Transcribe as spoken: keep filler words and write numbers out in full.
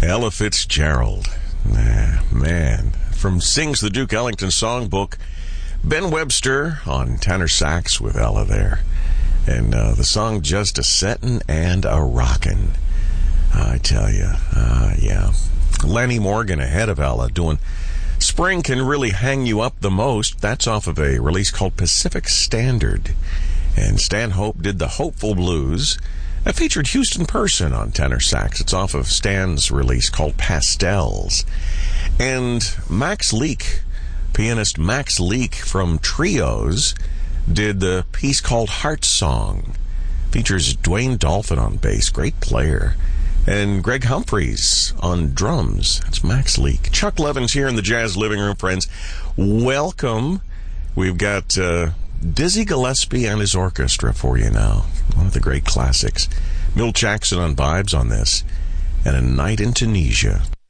Ella Fitzgerald. Ah, man. From Sings the Duke Ellington Songbook. Ben Webster on tenor sax with Ella there. And uh, the song Just a Settin' and a Rockin'. I tell you, uh, yeah. Lenny Morgan ahead of Ella doing Spring Can Really Hang You Up the Most. That's off of a release called Pacific Standard. And Stan Hope did the Hopeful Blues. That featured Houston Person on tenor sax. It's off of Stan's release called Pastels. And Max Leak, pianist Max Leak from Trios, did the piece called Heart Song. Features Dwayne Dolphin on bass, great player. And Greg Humphreys on drums. That's Max Leak. Chuck Levin's here in the Jazz Living Room, friends. Welcome. We've got uh, Dizzy Gillespie and his orchestra for you now. One of the great classics. Milt Jackson on vibes on this. And A Night in Tunisia.